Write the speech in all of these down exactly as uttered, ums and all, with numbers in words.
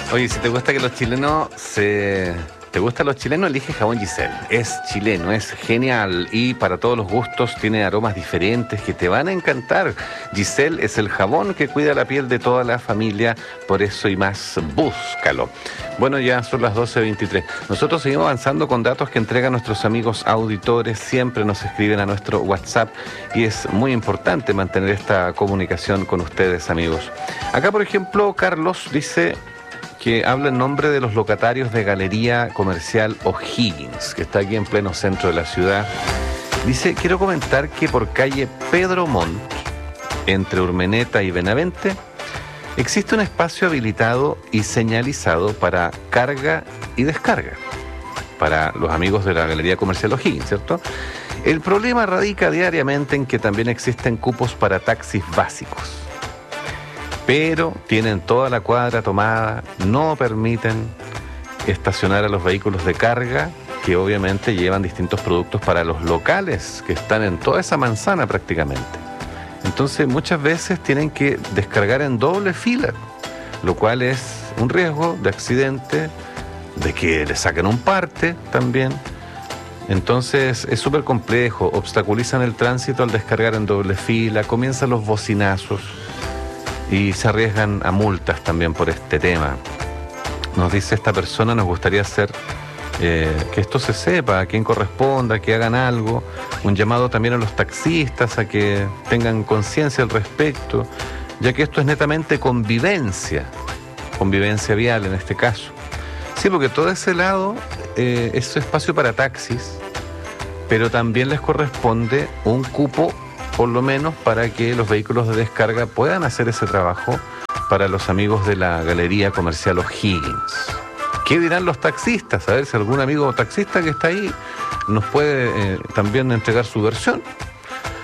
Oye, si te gusta que los chilenos se... ¿Te gustan los chilenos? Elige jabón Giselle. Es chileno, es genial y para todos los gustos tiene aromas diferentes que te van a encantar. Giselle es el jabón que cuida la piel de toda la familia, por eso y más, búscalo. Bueno, ya son las doce veintitrés. Nosotros seguimos avanzando con datos que entregan nuestros amigos auditores. Siempre nos escriben a nuestro WhatsApp y es muy importante mantener esta comunicación con ustedes, amigos. Acá, por ejemplo, Carlos dice que habla en nombre de los locatarios de Galería Comercial O'Higgins, que está aquí en pleno centro de la ciudad. Dice, quiero comentar que por calle Pedro Montt, entre Urmeneta y Benavente, existe un espacio habilitado y señalizado para carga y descarga, para los amigos de la Galería Comercial O'Higgins, ¿cierto? El problema radica diariamente en que también existen cupos para taxis básicos, pero tienen toda la cuadra tomada, no permiten estacionar a los vehículos de carga, que obviamente llevan distintos productos para los locales que están en toda esa manzana prácticamente. Entonces muchas veces tienen que descargar en doble fila, lo cual es un riesgo de accidente, de que le saquen un parte también. Entonces es súper complejo, obstaculizan el tránsito al descargar en doble fila, comienzan los bocinazos y se arriesgan a multas también por este tema. Nos dice esta persona, nos gustaría hacer eh, que esto se sepa, a quien corresponda, que hagan algo. Un llamado también a los taxistas a que tengan conciencia al respecto, ya que esto es netamente convivencia, convivencia vial en este caso. Sí, porque todo ese lado eh, es espacio para taxis, pero también les corresponde un cupo por lo menos para que los vehículos de descarga puedan hacer ese trabajo para los amigos de la Galería Comercial O'Higgins. ¿Qué dirán los taxistas? A ver si algún amigo taxista que está ahí nos puede eh, también entregar su versión,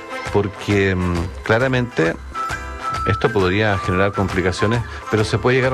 porque mmm, claramente esto podría generar complicaciones, pero se puede llegar a